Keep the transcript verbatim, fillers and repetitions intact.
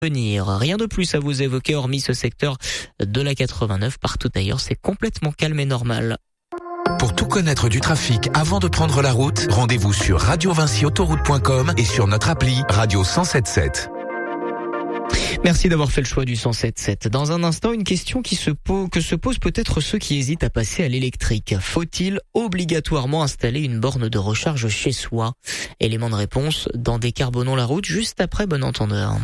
venir. Rien de plus à vous évoquer hormis ce secteur de la quatre-vingt-neuf. Partout ailleurs, c'est complètement calme et normal. Pour tout connaître du trafic avant de prendre la route, rendez-vous sur radio vinci autoroute point com et sur notre appli Radio cent sept sept. Merci d'avoir fait le choix du cent sept sept. Dans un instant, une question qui se pose, que se posent peut-être ceux qui hésitent à passer à l'électrique. Faut-il obligatoirement installer une borne de recharge chez soi? Élément de réponse dans Décarbonons la route juste après Bon Entendeur.